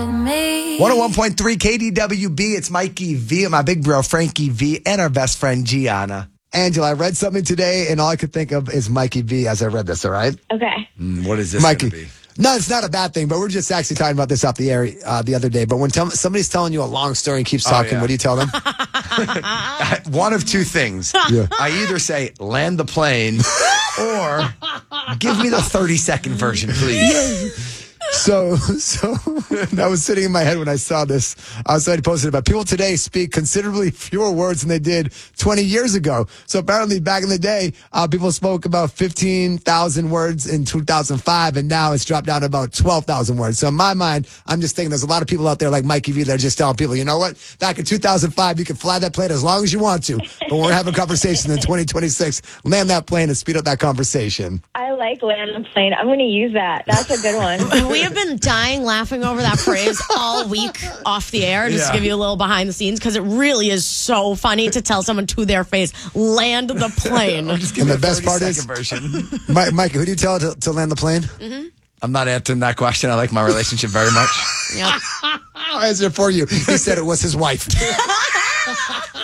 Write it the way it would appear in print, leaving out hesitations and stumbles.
101.3 KDWB. It's Mikey V and my big bro Frankie V and our best friend Gianna. Angela, I read something today and all I could think of is Mikey V as I read this, all right? Okay. What is this Mikey? Be? No, it's not a bad thing, but we're just actually talking about this off the air the other day. But when somebody's telling you a long story and keeps talking, What do you tell them? One of two things. Yeah. I either say, land the plane, or give me the 30-second version, please. So that was sitting in my head when I saw this. I was posted about people today speak considerably fewer words than they did 20 years ago. So apparently back in the day, people spoke about 15,000 words in 2005, and now it's dropped down to about 12,000 words. So in my mind, I'm just thinking there's a lot of people out there like Mikey V that are just telling people, you know what? Back in 2005, you can fly that plane as long as you want to. But we're having conversations in 2026. Land that plane and speed up that conversation. I like land the plane. I'm going to use that. That's a good one. We have been dying laughing over that phrase all week off the air, just to give you a little behind the scenes, because it really is so funny to tell someone to their face, land the plane. And the best part is, Mike, who do you tell to land the plane? Mm-hmm. I'm not answering that question. I like my relationship very much. Yeah. I'll answer it for you. He said it was his wife.